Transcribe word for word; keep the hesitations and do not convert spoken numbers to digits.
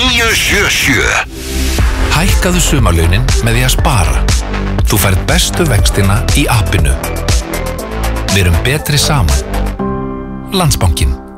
níu sjö sjö. Hækkaðu sumarlaunin með því að spara. Þú færð bestu vextina í appinu. Verum betri saman. Landsbankinn.